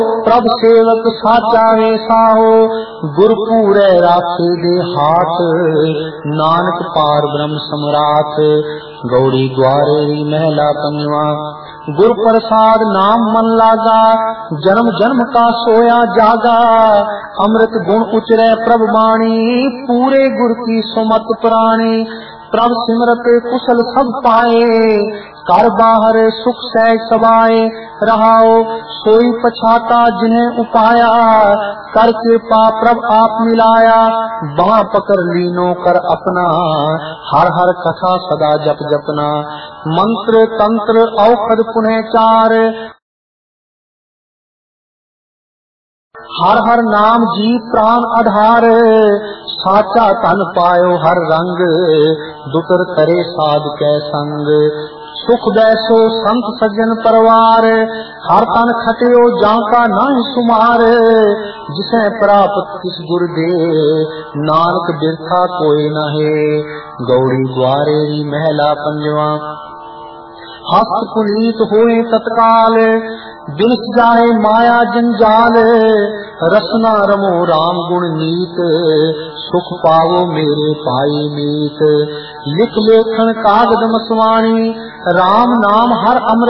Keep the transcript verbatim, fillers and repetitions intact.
प्रभ सेवक साचा वे साहो, गुरपूरे राखे दे हाथ, नानक पार ब्रह्म सम्राट। गौड़ी ग्वारेरी महला पंजवा। गुर प्रसाद नाम मन लागा, जन्म जन्म का सोया जागा। अमृत गुण उचरे प्रभ बाणी, पूरे गुर की सुमत प्राणी। प्रभ सिमरत कुशल सब पाए, कर बाहर सुख सह सबाए। रहाओ सोई पछाता जिन्हें उपाया, कर कृपा प्रभ आप मिलाया। बाँ पकड़ लीनो कर अपना, हर हर कथा सदा जप जपना। मंत्र तंत्र औषध पुनः चार, हर हर नाम जी प्राण आधार। साचा तन पायो हर रंग, दुतर करे साध कै संग। सुख बैसो संत सज्जन परवार, हर तन खटियो जाका नहीं सुमार। जिसे प्राप्त किस गुर दे, नानक बिरथा कोई नहे। गौड़ी ग्वारेरी महला पंजवा। हस्त पुनीत होए तत्काल, बिनस जाए माया जंजाल। रसना रमो राम गुण नीत, सुख पावो मेरे पाई मीत। लिख लेखन कागद मसवाणी, राम नाम हर अमृत